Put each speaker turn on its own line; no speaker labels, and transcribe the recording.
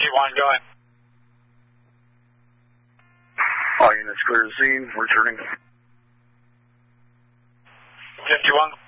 51, go ahead.
All units clear the scene, returning.
51.